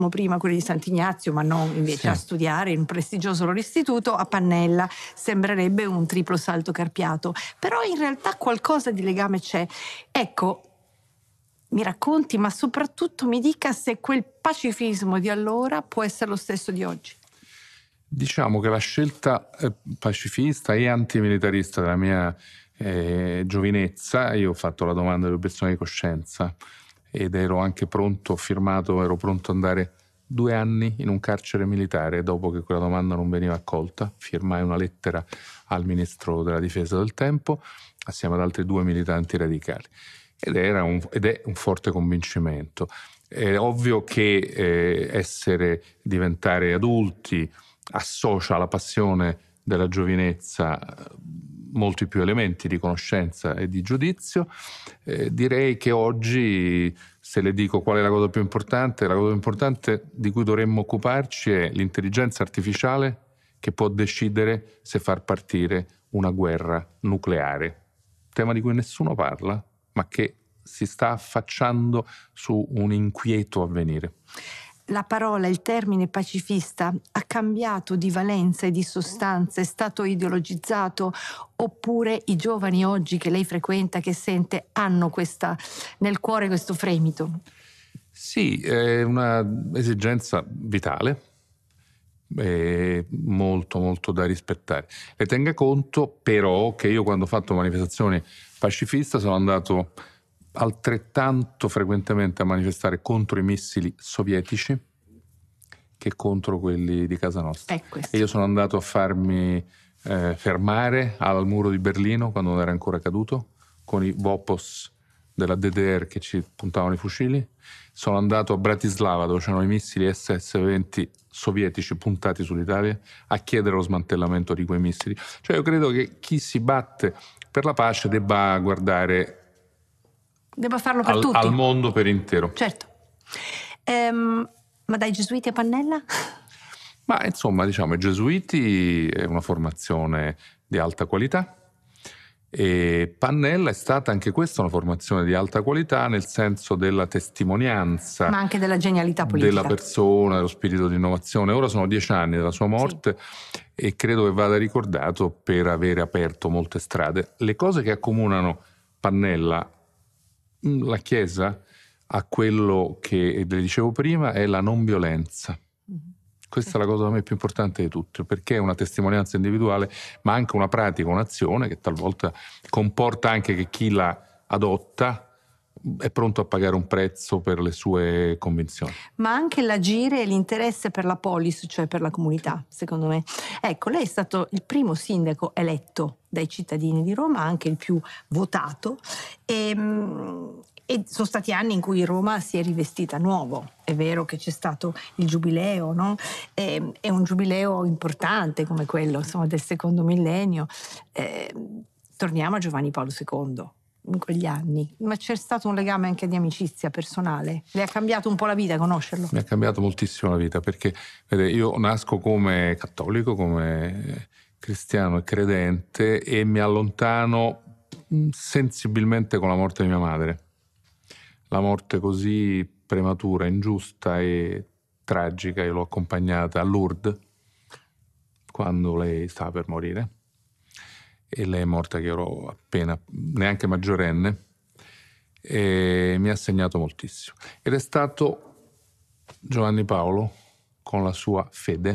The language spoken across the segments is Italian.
prima, quelli di Sant'Ignazio, ma non invece Sì. a studiare in un prestigioso loro istituto, a Pannella sembrerebbe un triplo salto carpiato, però in realtà qualcosa di legame c'è. Ecco, mi racconti, ma soprattutto mi dica se quel pacifismo di allora può essere lo stesso di oggi. Diciamo che la scelta pacifista e antimilitarista della mia giovinezza, io ho fatto la domanda di obiezione di coscienza ed ero anche pronto, ero pronto ad andare 2 anni in un carcere militare dopo che quella domanda non veniva accolta. Firmai una lettera al ministro della difesa del tempo assieme ad altri 2 militanti radicali ed è un forte convincimento. È ovvio che diventare adulti associa alla passione della giovinezza molti più elementi di conoscenza e di giudizio. Direi che oggi, se le dico qual è la cosa più importante di cui dovremmo occuparci è l'intelligenza artificiale che può decidere se far partire una guerra nucleare, tema di cui nessuno parla, ma che si sta affacciando su un inquieto avvenire. La parola, il termine pacifista ha cambiato di valenza e di sostanza, è stato ideologizzato, oppure i giovani oggi che lei frequenta, che sente, hanno nel cuore questo fremito? Sì, è una esigenza vitale, molto molto da rispettare. Le tenga conto però che io, quando ho fatto manifestazioni pacifiste, sono andato altrettanto frequentemente a manifestare contro i missili sovietici che contro quelli di casa nostra. E io sono andato a farmi fermare al muro di Berlino quando non era ancora caduto, con i Vopos della DDR che ci puntavano i fucili. Sono andato a Bratislava, dove c'erano i missili SS-20 sovietici puntati sull'Italia, a chiedere lo smantellamento di quei missili. Cioè, io credo che chi si batte per la pace debba farlo per tutti, al mondo per intero. Certo. Ma dai gesuiti a Pannella? Ma insomma, diciamo, i gesuiti è una formazione di alta qualità e Pannella è stata anche questa una formazione di alta qualità, nel senso della testimonianza, ma anche della genialità politica della persona, dello spirito di innovazione. Ora sono 10 anni dalla sua morte, sì, e credo che vada ricordato per avere aperto molte strade. Le cose che accomunano Pannella, la Chiesa, a quello che le dicevo prima, è la non violenza. Questa è la cosa per me più importante di tutto, perché è una testimonianza individuale, ma anche una pratica, un'azione che talvolta comporta anche che chi la adotta è pronto a pagare un prezzo per le sue convinzioni. Ma anche l'agire e l'interesse per la polis, cioè per la comunità, secondo me. Ecco, lei è stato il primo sindaco eletto dai cittadini di Roma, anche il più votato, e sono stati anni in cui Roma si è rivestita nuovo. È vero che c'è stato il giubileo, no? È un giubileo importante come quello, insomma, del secondo millennio. Torniamo a Giovanni Paolo II. In quegli anni, ma c'è stato un legame anche di amicizia personale? Le ha cambiato un po' la vita conoscerlo? Mi ha cambiato moltissimo la vita, perché vede, io nasco come cattolico, come cristiano e credente, e mi allontano sensibilmente con la morte di mia madre. La morte così prematura, ingiusta e tragica, io l'ho accompagnata a Lourdes quando lei stava per morire. E lei è morta che ero appena, neanche maggiorenne, e mi ha segnato moltissimo. Ed è stato Giovanni Paolo, con la sua fede,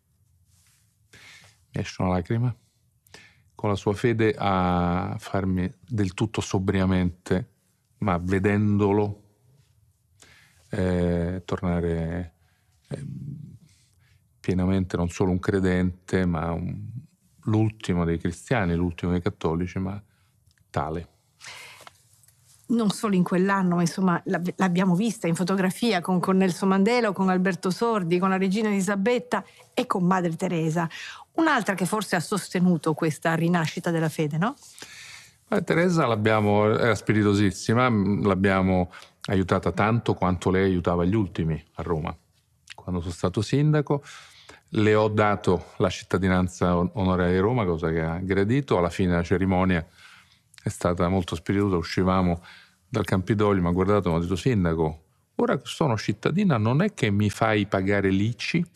mi esce una lacrima, con la sua fede a farmi del tutto sobriamente, ma vedendolo, tornare pienamente non solo un credente, ma l'ultimo dei cristiani, l'ultimo dei cattolici, ma tale. Non solo in quell'anno, ma insomma l'abbiamo vista in fotografia con Nelson Mandela, con Alberto Sordi, con la regina Elisabetta e con Madre Teresa. Un'altra che forse ha sostenuto questa rinascita della fede, no? Teresa era spiritosissima, l'abbiamo aiutata tanto quanto lei aiutava gli ultimi a Roma. Quando sono stato sindaco le ho dato la cittadinanza onoraria di Roma, cosa che ha gradito. Alla fine della cerimonia è stata molto spiritosa, uscivamo dal Campidoglio, mi ha guardato e mi ha detto: sindaco, ora che sono cittadina non è che mi fai pagare l'ICI?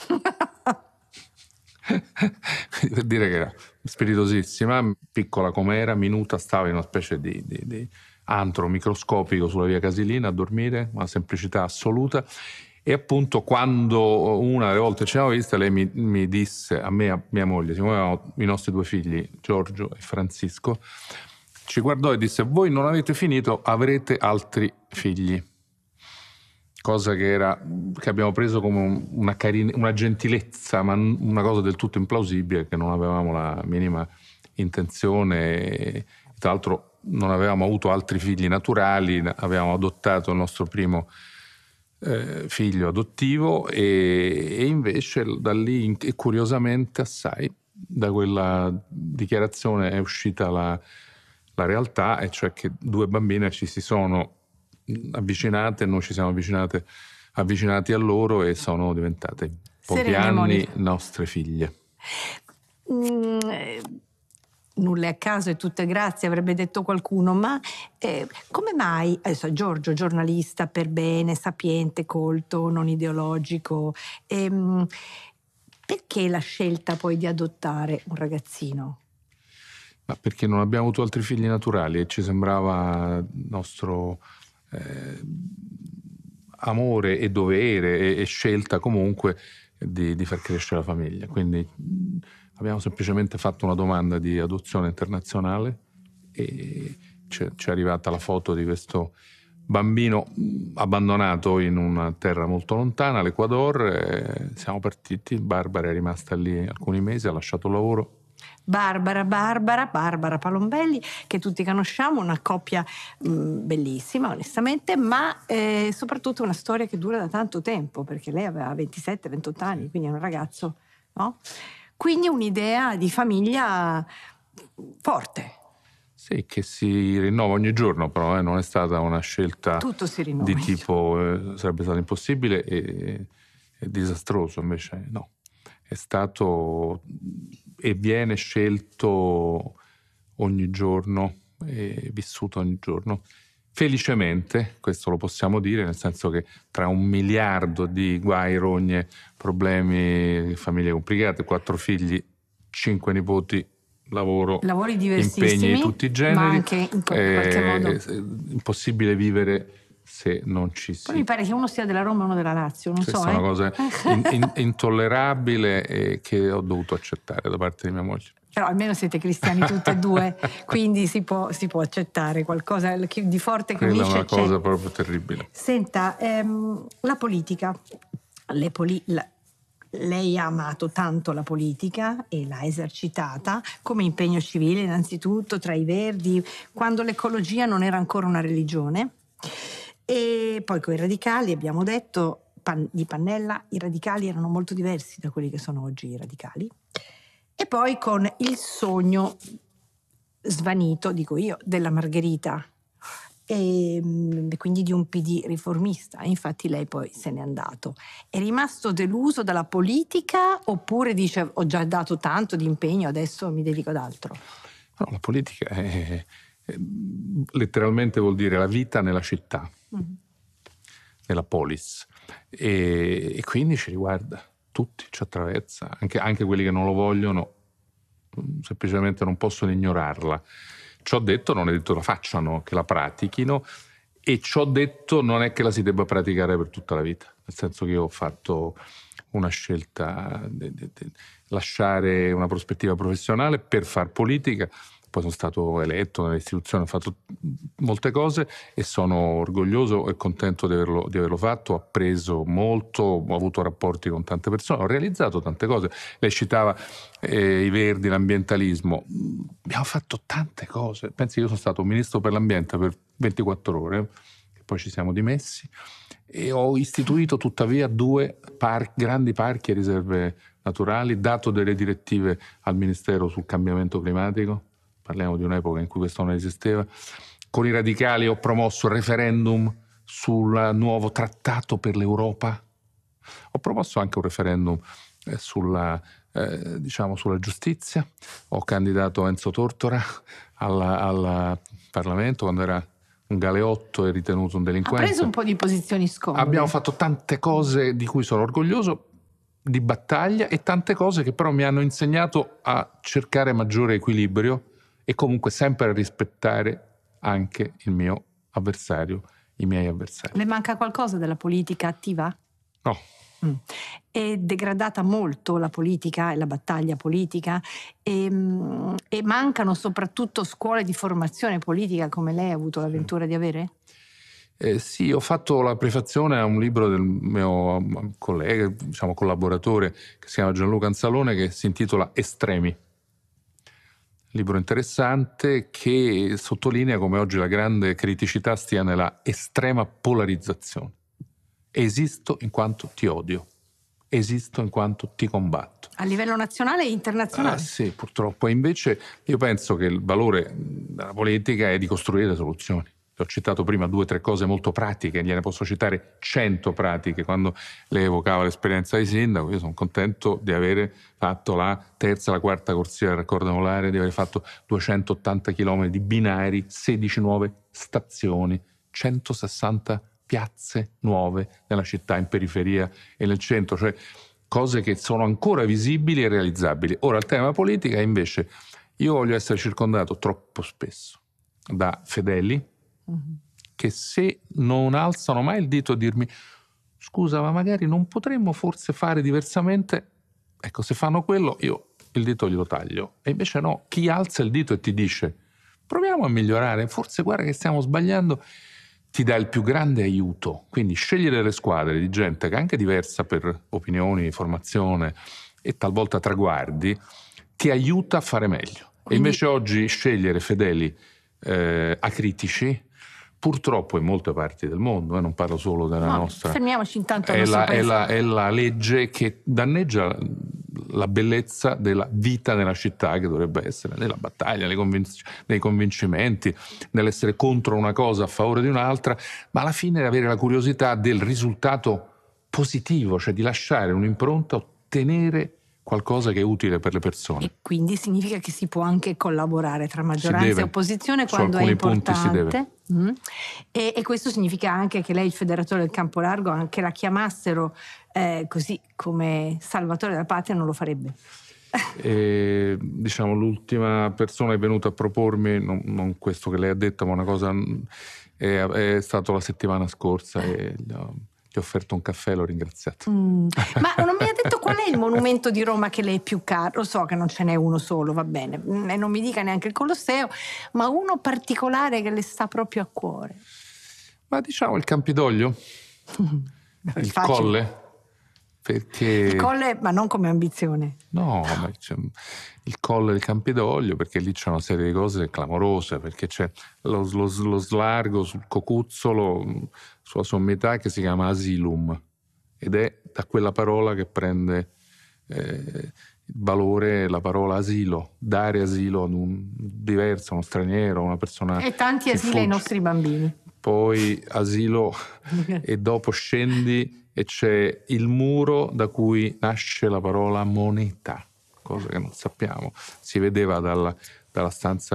Per dire che era spiritosissima, piccola com'era, minuta, stava in una specie di antro microscopico sulla via Casilina a dormire, una semplicità assoluta. E appunto quando una delle volte ci siamo viste, lei mi disse, a me e a mia moglie, siccome avevamo i nostri 2 figli, Giorgio e Francisco, ci guardò e disse: voi non avete finito, avrete altri figli. Cosa che abbiamo preso come una gentilezza, ma una cosa del tutto implausibile, che non avevamo la minima intenzione. Tra l'altro non avevamo avuto altri figli naturali, avevamo adottato il nostro primo figlio adottivo, e invece da lì, e curiosamente assai, da quella dichiarazione è uscita la realtà, e cioè che 2 bambine ci si sono avvicinate, noi ci siamo avvicinati a loro, e sono diventate in pochi anni nostre figlie. Nulla è a caso e tutto è grazie, avrebbe detto qualcuno, ma come mai, adesso Giorgio, giornalista per bene, sapiente, colto, non ideologico, perché la scelta poi di adottare un ragazzino? Ma perché non abbiamo avuto altri figli naturali e ci sembrava nostro amore e dovere e scelta comunque di far crescere la famiglia. Quindi abbiamo semplicemente fatto una domanda di adozione internazionale e ci è arrivata la foto di questo bambino abbandonato in una terra molto lontana, l'Ecuador. Siamo partiti, Barbara è rimasta lì alcuni mesi, ha lasciato il lavoro. Barbara Palombelli, che tutti conosciamo, una coppia bellissima onestamente, ma soprattutto una storia che dura da tanto tempo, perché lei aveva 27-28 anni, quindi è un ragazzo, no? Quindi un'idea di famiglia forte. Sì, che si rinnova ogni giorno, però non è stata una scelta di tipo sarebbe stato impossibile e disastroso, invece no. È stato e viene scelto ogni giorno e vissuto ogni giorno. Felicemente, questo lo possiamo dire, nel senso che tra 1 miliardo di guai, rogne, problemi, famiglie complicate, 4 figli, 5 nipoti, lavori diversissimi, impegni di tutti i generi, ma anche in qualche modo impossibile vivere se non ci si... Poi mi pare che uno sia della Roma e uno della Lazio, non so. Questa è una cosa intollerabile e che ho dovuto accettare da parte di mia moglie. Però almeno siete cristiani tutti e 2, quindi si può accettare qualcosa di forte che unisce. Quella è una cosa proprio terribile. Senta, la politica, lei ha amato tanto la politica e l'ha esercitata come impegno civile, innanzitutto tra i Verdi, quando l'ecologia non era ancora una religione. E poi con i radicali, abbiamo detto, di Pannella, i radicali erano molto diversi da quelli che sono oggi i radicali. E poi con il sogno svanito, dico io, della Margherita, e quindi di un PD riformista. Infatti lei poi se n'è andato. È rimasto deluso dalla politica oppure dice: ho già dato tanto di impegno, adesso mi dedico ad altro? No, la politica letteralmente vuol dire la vita nella città, nella polis, e quindi ci riguarda tutti, ci attraversa, anche quelli che non lo vogliono, semplicemente non possono ignorarla. Ciò detto, non è detto la facciano, che la pratichino, e ciò detto non è che la si debba praticare per tutta la vita, nel senso che io ho fatto una scelta di lasciare una prospettiva professionale per far politica. Poi sono stato eletto nelle istituzioni, ho fatto molte cose e sono orgoglioso e contento di averlo fatto. Ho appreso molto, ho avuto rapporti con tante persone, ho realizzato tante cose. Lei citava i Verdi, l'ambientalismo. Abbiamo fatto tante cose. Pensi, io sono stato ministro per l'ambiente per 24 ore, poi ci siamo dimessi, e ho istituito tuttavia 2 grandi parchi e riserve naturali, dato delle direttive al Ministero sul cambiamento climatico. Parliamo di un'epoca in cui questo non esisteva. Con i radicali ho promosso il referendum sul nuovo trattato per l'Europa. Ho promosso anche un referendum sulla giustizia. Ho candidato Enzo Tortora al Parlamento quando era un galeotto e ritenuto un Ha delinquente. preso un po' di posizioni scomode. Abbiamo fatto tante cose di cui sono orgoglioso, di battaglia, e tante cose che però mi hanno insegnato a cercare maggiore equilibrio e comunque sempre a rispettare anche il mio avversario, i miei avversari. Le manca qualcosa della politica attiva? No. È degradata molto la politica e la battaglia politica e mancano soprattutto scuole di formazione politica come lei ha avuto l'avventura di avere? Sì, ho fatto la prefazione a un libro del mio collega, diciamo collaboratore, che si chiama Gianluca Anzalone, che si intitola Estremi. Libro interessante che sottolinea come oggi la grande criticità stia nella estrema polarizzazione. Esisto in quanto ti odio, esisto in quanto ti combatto. A livello nazionale e internazionale? Sì, purtroppo. E invece io penso che il valore della politica è di costruire soluzioni. Ho citato prima 2 o 3 cose molto pratiche, gliene posso citare 100 pratiche. Quando lei evocava l'esperienza di sindaco, io sono contento di aver fatto la 3ª, la 4ª corsia del raccordo anulare, di aver fatto 280 km di binari, 16 nuove stazioni, 160 piazze nuove nella città, in periferia e nel centro, cioè cose che sono ancora visibili e realizzabili. Ora, il tema politica invece, io voglio essere circondato troppo spesso da fedeli che se non alzano mai il dito a dirmi scusa, ma magari non potremmo forse fare diversamente, ecco, se fanno quello io il dito glielo taglio. E invece no, chi alza il dito e ti dice proviamo a migliorare, forse guarda che stiamo sbagliando, ti dà il più grande aiuto. Quindi scegliere le squadre di gente che è anche diversa per opinioni, formazione e talvolta traguardi ti aiuta a fare meglio. E invece oggi scegliere fedeli acritici, purtroppo in molte parti del mondo, non parlo solo della nostra, fermiamoci intanto è la legge che danneggia la bellezza della vita nella città, che dovrebbe essere nella battaglia, nei convincimenti, nell'essere contro una cosa a favore di un'altra, ma alla fine avere la curiosità del risultato positivo, cioè di lasciare un'impronta, ottenere qualcosa che è utile per le persone. E quindi significa che si può anche collaborare tra maggioranza e opposizione quando è importante. E questo significa anche che lei, il federatore del campo largo, anche la chiamassero così come salvatore della patria, non lo farebbe. Diciamo, l'ultima persona è venuta a propormi, non questo che lei ha detto, ma una cosa è stato la settimana scorsa e gli ho offerto un caffè e l'ho ringraziato. Ma non mi ha detto qual è il monumento di Roma che le è più caro? Lo so che non ce n'è uno solo, va bene, e non mi dica neanche il Colosseo, ma uno particolare che le sta proprio a cuore. Ma diciamo il Campidoglio, il facile. Colle, perché... Il Colle, ma non come ambizione. No, ma il Colle del Campidoglio, perché lì c'è una serie di cose clamorose, perché c'è lo slargo sul Cocuzzolo, sulla sommità, che si chiama Asilum, ed è da quella parola che prende il valore la parola asilo, dare asilo ad un diverso, uno straniero, una persona. E tanti asili ai nostri bambini. Poi asilo e dopo scendi e c'è il muro da cui nasce la parola moneta, cosa che non sappiamo. Si vedeva dalla stanza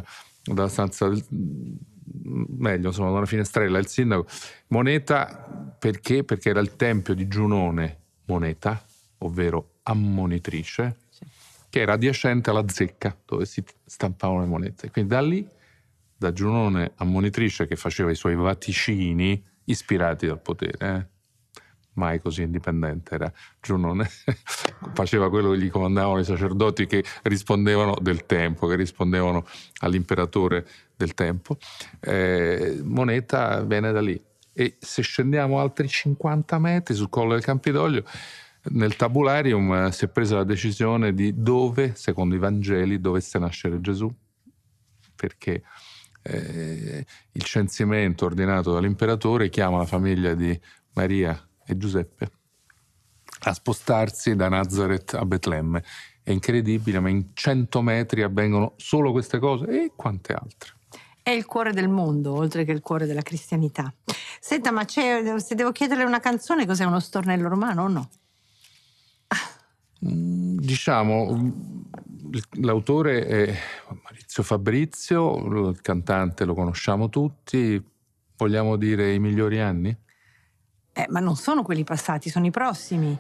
meglio, insomma, da una finestrella, il sindaco. Moneta perché? Perché era il tempio di Giunone Moneta, ovvero ammonitrice, che era adiacente alla zecca dove si stampavano le monete. Quindi da lì, da Giunone ammonitrice, che faceva i suoi vaticini ispirati dal potere, mai così indipendente era Giunone, faceva quello che gli comandavano i sacerdoti, che rispondevano del tempo, che rispondevano all'imperatore del tempo. Moneta viene da lì. E se scendiamo altri 50 metri sul Colle del Campidoglio, nel tabularium si è presa la decisione di dove, secondo i Vangeli, dovesse nascere Gesù, perché il censimento ordinato dall'imperatore chiama la famiglia di Maria e Giuseppe a spostarsi da Nazareth a Betlemme. È incredibile, ma in 100 metri avvengono solo queste cose e quante altre. È il cuore del mondo, oltre che il cuore della cristianità. Senta, ma se devo chiederle una canzone, cos'è, uno stornello romano o no? Diciamo, l'autore è Maurizio Fabrizio, il cantante lo conosciamo tutti, Vogliamo dire i migliori anni? Ma non sono quelli passati, sono i prossimi.